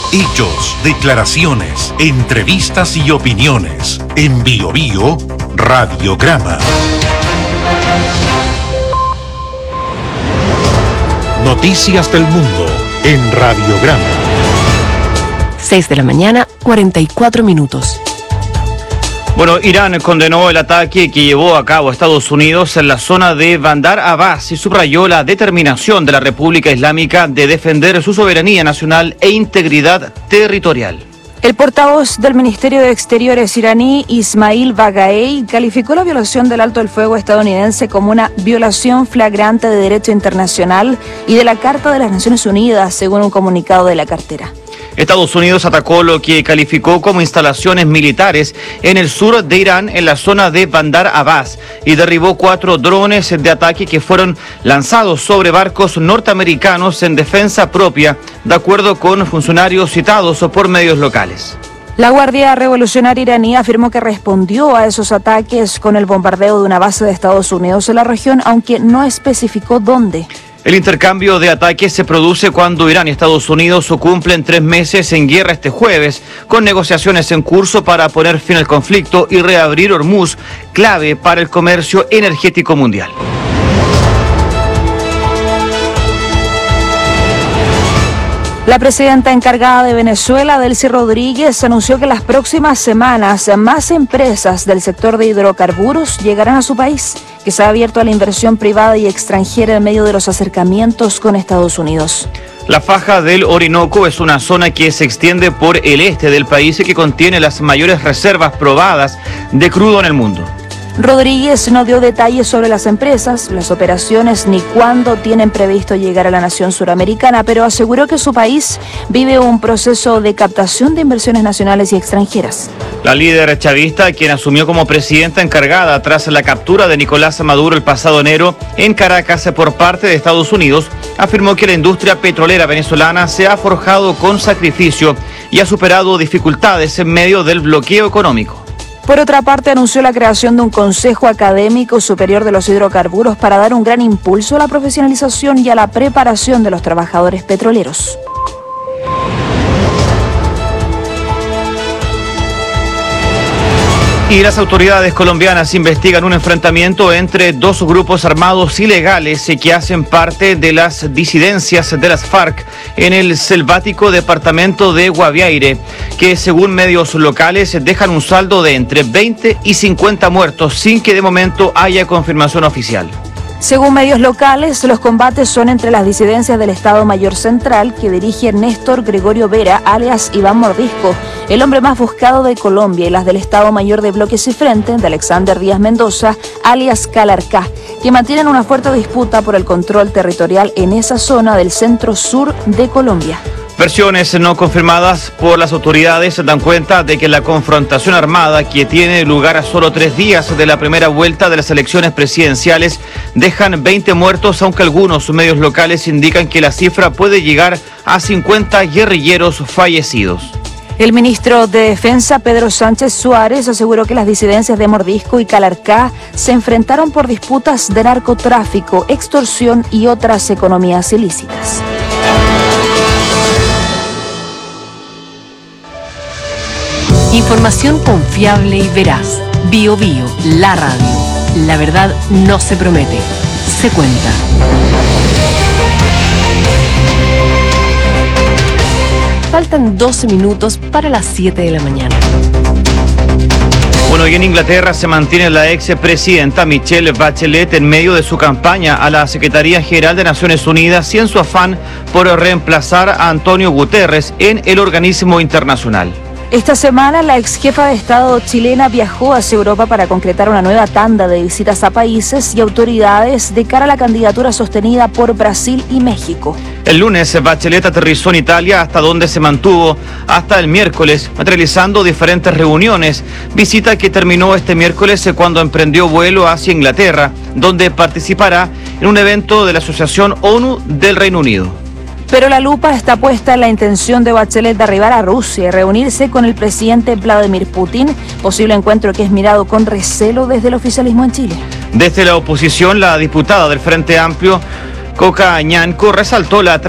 Hechos, declaraciones, entrevistas y opiniones. En Bio Bio, Radiograma. Noticias del mundo en Radiograma. 6 de la mañana, 44 minutos. Bueno, Irán condenó el ataque que llevó a cabo Estados Unidos en la zona de Bandar Abbas y subrayó la determinación de la República Islámica de defender su soberanía nacional e integridad territorial. El portavoz del Ministerio de Exteriores iraní, Ismail Bagaei, calificó la violación del alto el fuego estadounidense como una violación flagrante de derecho internacional y de la Carta de las Naciones Unidas, según un comunicado de la cartera. Estados Unidos atacó lo que calificó como instalaciones militares en el sur de Irán, en la zona de Bandar Abbas, y derribó 4 drones de ataque que fueron lanzados sobre barcos norteamericanos en defensa propia, de acuerdo con funcionarios citados por medios locales. La Guardia Revolucionaria iraní afirmó que respondió a esos ataques con el bombardeo de una base de Estados Unidos en la región, aunque no especificó dónde. El intercambio de ataques se produce cuando Irán y Estados Unidos cumplen 3 meses en guerra este jueves, con negociaciones en curso para poner fin al conflicto y reabrir Hormuz, clave para el comercio energético mundial. La presidenta encargada de Venezuela, Delcy Rodríguez, anunció que en las próximas semanas más empresas del sector de hidrocarburos llegarán a su país, que se ha abierto a la inversión privada y extranjera en medio de los acercamientos con Estados Unidos. La faja del Orinoco es una zona que se extiende por el este del país y que contiene las mayores reservas probadas de crudo en el mundo. Rodríguez no dio detalles sobre las empresas, las operaciones ni cuándo tienen previsto llegar a la nación suramericana, pero aseguró que su país vive un proceso de captación de inversiones nacionales y extranjeras. La líder chavista, quien asumió como presidenta encargada tras la captura de Nicolás Maduro el pasado enero en Caracas por parte de Estados Unidos, afirmó que la industria petrolera venezolana se ha forjado con sacrificio y ha superado dificultades en medio del bloqueo económico. Por otra parte, anunció la creación de un Consejo Académico Superior de los Hidrocarburos para dar un gran impulso a la profesionalización y a la preparación de los trabajadores petroleros. Y las autoridades colombianas investigan un enfrentamiento entre 2 grupos armados ilegales que hacen parte de las disidencias de las FARC en el selvático departamento de Guaviare, que según medios locales dejan un saldo de entre 20 y 50 muertos sin que de momento haya confirmación oficial. Según medios locales, los combates son entre las disidencias del Estado Mayor Central, que dirige Néstor Gregorio Vera, alias Iván Mordisco, el hombre más buscado de Colombia, y las del Estado Mayor de Bloques y Frente, de Alexander Díaz Mendoza, alias Calarcá, que mantienen una fuerte disputa por el control territorial en esa zona del centro-sur de Colombia. Versiones no confirmadas por las autoridades dan cuenta de que la confrontación armada, que tiene lugar a solo 3 días de la primera vuelta de las elecciones presidenciales, dejan 20 muertos, aunque algunos medios locales indican que la cifra puede llegar a 50 guerrilleros fallecidos. El ministro de Defensa, Pedro Sánchez Suárez, aseguró que las disidencias de Mordisco y Calarcá se enfrentaron por disputas de narcotráfico, extorsión y otras economías ilícitas. Información confiable y veraz. Bio Bio, la radio. La verdad no se promete, se cuenta. Faltan 12 minutos para las 7 de la mañana. Bueno, y en Inglaterra se mantiene la expresidenta Michelle Bachelet en medio de su campaña a la Secretaría General de Naciones Unidas y en su afán por reemplazar a Antonio Guterres en el organismo internacional. Esta semana, la ex jefa de Estado chilena viajó hacia Europa para concretar una nueva tanda de visitas a países y autoridades de cara a la candidatura sostenida por Brasil y México. El lunes, Bachelet aterrizó en Italia, hasta donde se mantuvo hasta el miércoles, realizando diferentes reuniones, visita que terminó este miércoles cuando emprendió vuelo hacia Inglaterra, donde participará en un evento de la Asociación ONU del Reino Unido. Pero la lupa está puesta en la intención de Bachelet de arribar a Rusia y reunirse con el presidente Vladimir Putin, posible encuentro que es mirado con recelo desde el oficialismo en Chile. Desde la oposición, la diputada del Frente Amplio, Coca Ñanco, resaltó la